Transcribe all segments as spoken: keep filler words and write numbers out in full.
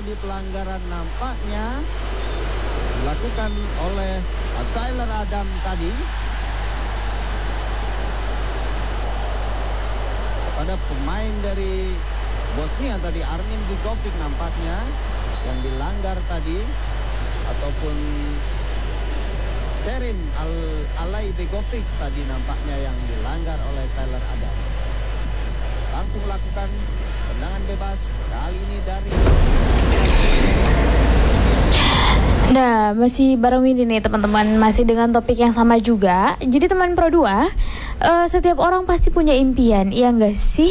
terjadi pelanggaran nampaknya dilakukan oleh Tyler Adam tadi pada pemain dari Bosnia tadi, Armin Vigovic nampaknya yang dilanggar tadi, ataupun Terim Al Alay Begovic tadi nampaknya yang dilanggar oleh Tyler Adam. Langsung lakukan tendangan bebas kali ini dari. Nah, masih bareng ini nih teman-teman, masih dengan topik yang sama juga. Jadi teman Pro dua, uh, setiap orang pasti punya impian, iya nggak sih?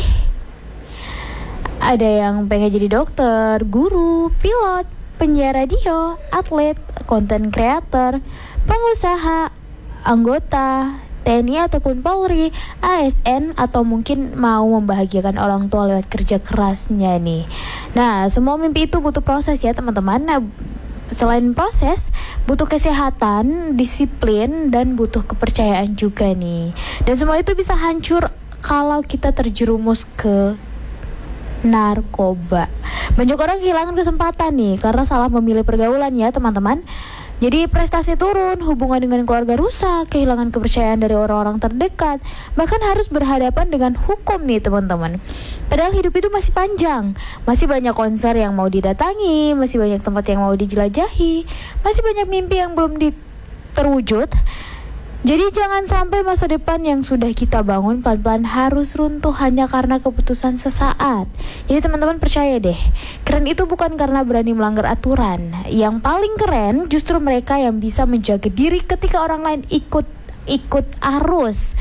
Ada yang pengen jadi dokter, guru, pilot, penyiar radio, atlet, konten creator, pengusaha, anggota T N I ataupun Polri, A S N, atau mungkin mau membahagiakan orang tua lewat kerja kerasnya nih. Nah, semua mimpi itu butuh proses ya teman-teman. Nah, selain proses, butuh kesehatan, disiplin, dan butuh kepercayaan juga nih. Dan semua itu bisa hancur kalau kita terjerumus ke narkoba. Banyak orang kehilangan kesempatan nih karena salah memilih pergaulan ya teman-teman. Jadi prestasi turun, hubungan dengan keluarga rusak, kehilangan kepercayaan dari orang-orang terdekat, bahkan harus berhadapan dengan hukum nih teman-teman. Padahal hidup itu masih panjang, masih banyak konser yang mau didatangi, masih banyak tempat yang mau dijelajahi, masih banyak mimpi yang belum di- terwujud. Jadi jangan sampai masa depan yang sudah kita bangun pelan-pelan harus runtuh hanya karena keputusan sesaat. Jadi teman-teman percaya deh, keren itu bukan karena berani melanggar aturan. Yang paling keren justru mereka yang bisa menjaga diri ketika orang lain ikut ikut arus.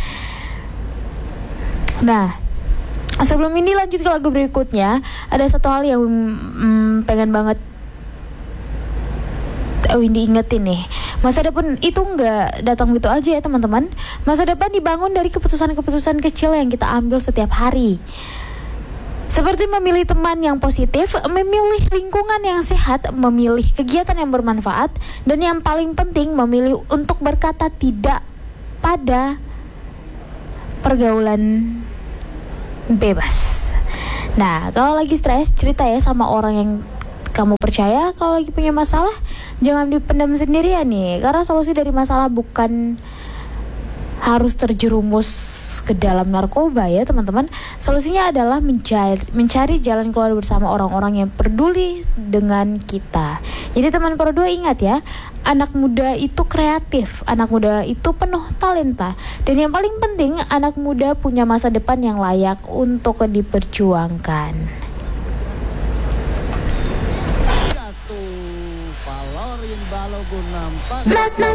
Nah, sebelum ini lanjut ke lagu berikutnya, ada satu hal yang hmm, pengen banget Windy ingetin nih. Masa depan itu nggak datang gitu aja ya teman-teman. Masa depan dibangun dari keputusan-keputusan kecil yang kita ambil setiap hari. Seperti memilih teman yang positif, memilih lingkungan yang sehat, memilih kegiatan yang bermanfaat, dan yang paling penting memilih untuk berkata tidak pada pergaulan bebas. Nah, kalau lagi stres, cerita ya sama orang yang kamu percaya. Kalau lagi punya masalah, jangan dipendam sendirian nih, karena solusi dari masalah bukan harus terjerumus ke dalam narkoba ya teman-teman. Solusinya adalah mencari, mencari jalan keluar bersama orang-orang yang peduli dengan kita. Jadi teman Pro dua ingat ya, anak muda itu kreatif, anak muda itu penuh talenta, dan yang paling penting anak muda punya masa depan yang layak untuk diperjuangkan. Jatuh Valorin Balogun nampak